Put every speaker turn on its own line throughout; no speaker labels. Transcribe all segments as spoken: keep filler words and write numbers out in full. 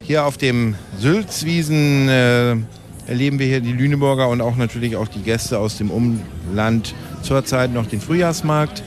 Hier auf dem Sülzwiesen äh, erleben wir hier die Lüneburger und auch natürlich auch die Gäste aus dem Umland zurzeit noch den Frühjahrsmarkt.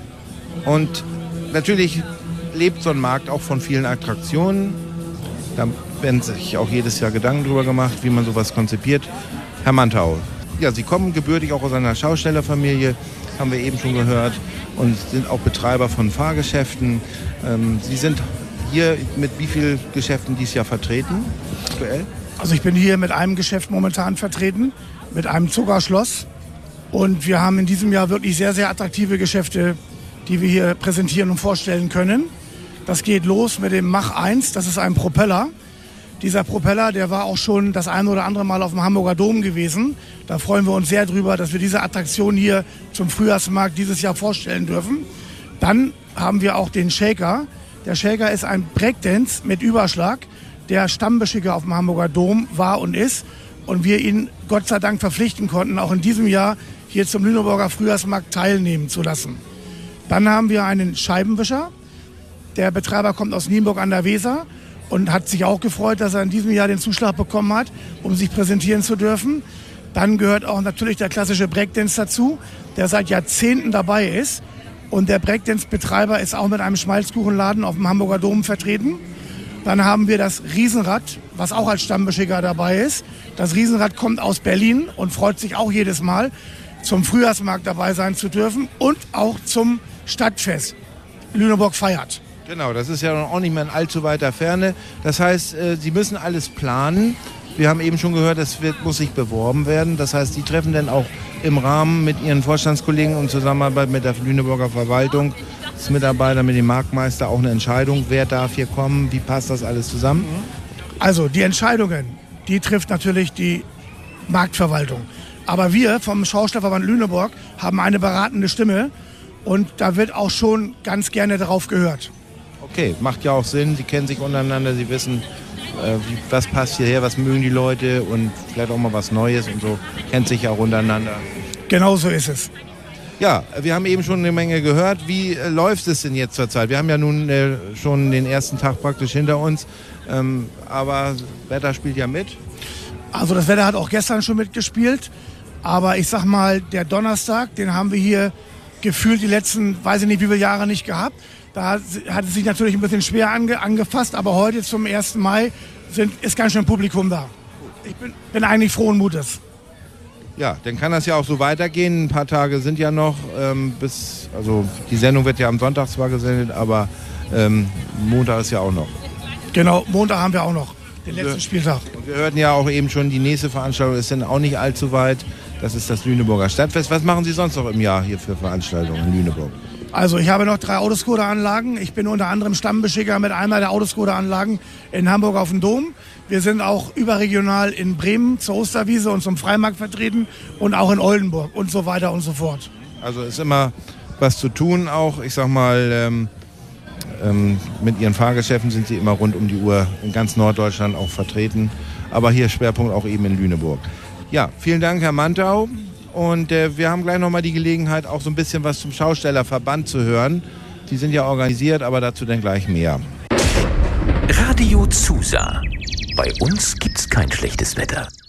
Und natürlich lebt so ein Markt auch von vielen Attraktionen. Da werden sich auch jedes Jahr Gedanken drüber gemacht, wie man sowas konzipiert. Herr Mantau, ja, Sie kommen gebürtig auch aus einer Schaustellerfamilie, haben wir eben schon gehört, und sind auch Betreiber von Fahrgeschäften. Ähm, Sie sind hier mit wie vielen Geschäften dieses Jahr vertreten aktuell?
Also ich bin hier mit einem Geschäft momentan vertreten, mit einem Zuckerschloss. Und wir haben in diesem Jahr wirklich sehr, sehr attraktive Geschäfte, die wir hier präsentieren und vorstellen können. Das geht los mit dem Mach eins, das ist ein Propeller. Dieser Propeller, der war auch schon das ein oder andere Mal auf dem Hamburger Dom gewesen. Da freuen wir uns sehr drüber, dass wir diese Attraktion hier zum Frühjahrsmarkt dieses Jahr vorstellen dürfen. Dann haben wir auch den Shaker. Der Shaker ist ein Breakdance mit Überschlag, der Stammbeschicker auf dem Hamburger Dom war und ist. Und wir ihn Gott sei Dank verpflichten konnten, auch in diesem Jahr hier zum Lüneburger Frühjahrsmarkt teilnehmen zu lassen. Dann haben wir einen Scheibenwischer. Der Betreiber kommt aus Nienburg an der Weser und hat sich auch gefreut, dass er in diesem Jahr den Zuschlag bekommen hat, um sich präsentieren zu dürfen. Dann gehört auch natürlich der klassische Breakdance dazu, der seit Jahrzehnten dabei ist. Und der Breakdance-Betreiber ist auch mit einem Schmalzkuchenladen auf dem Hamburger Dom vertreten. Dann haben wir das Riesenrad, was auch als Stammbeschicker dabei ist. Das Riesenrad kommt aus Berlin und freut sich auch jedes Mal, zum Frühjahrsmarkt dabei sein zu dürfen und auch zum Stadtfest. Lüneburg feiert.
Genau, das ist ja auch nicht mehr in allzu weiter Ferne. Das heißt, äh, Sie müssen alles planen. Wir haben eben schon gehört, es wird, muss sich beworben werden. Das heißt, Sie treffen dann auch im Rahmen mit Ihren Vorstandskollegen und Zusammenarbeit mit der Lüneburger Verwaltung, als Mitarbeiter, mit dem Marktmeister auch eine Entscheidung, wer darf hier kommen, wie passt das alles zusammen?
Also die Entscheidungen, die trifft natürlich die Marktverwaltung. Aber wir vom Schaustellerverband Lüneburg haben eine beratende Stimme und da wird auch schon ganz gerne darauf gehört.
Okay, macht ja auch Sinn. Sie kennen sich untereinander, Sie wissen, äh, wie, was passt hierher, was mögen die Leute und vielleicht auch mal was Neues und so. Kennt sich ja auch untereinander.
Genau so ist es.
Ja, wir haben eben schon eine Menge gehört. Wie äh, läuft es denn jetzt zurzeit? Wir haben ja nun äh, schon den ersten Tag praktisch hinter uns, ähm, aber Wetter spielt ja mit.
Also das Wetter hat auch gestern schon mitgespielt, aber ich sag mal, der Donnerstag, den haben wir hier gefühlt die letzten, weiß ich nicht wie viele Jahre nicht gehabt. Da hat es sich natürlich ein bisschen schwer ange, angefasst, aber heute zum ersten Mai sind, ist ganz schön Publikum da. Ich bin, bin eigentlich frohen Mutes.
Ja, dann kann das ja auch so weitergehen. Ein paar Tage sind ja noch, ähm, bis, also die Sendung wird ja am Sonntag zwar gesendet, aber ähm, Montag ist ja auch noch.
Genau, Montag haben wir auch noch, den letzten
wir,
Spieltag.
Und wir hörten ja auch eben schon, die nächste Veranstaltung ist dann auch nicht allzu weit. Das ist das Lüneburger Stadtfest. Was machen Sie sonst noch im Jahr hier für Veranstaltungen in Lüneburg?
Also ich habe noch drei Autoscooter-Anlagen. Ich bin unter anderem Stammbeschicker mit einer der Autoscooter-Anlagen in Hamburg auf dem Dom. Wir sind auch überregional in Bremen zur Osterwiese und zum Freimarkt vertreten und auch in Oldenburg und so weiter und so fort.
Also ist immer was zu tun auch. Ich sag mal, ähm, ähm, mit Ihren Fahrgeschäften sind Sie immer rund um die Uhr in ganz Norddeutschland auch vertreten. Aber hier Schwerpunkt auch eben in Lüneburg. Ja, vielen Dank, Herr Mantau. Und äh, wir haben gleich nochmal die Gelegenheit, auch so ein bisschen was zum Schaustellerverband zu hören. Die sind ja organisiert, aber dazu dann gleich mehr.
Radio Zusa. Bei uns gibt's kein schlechtes Wetter.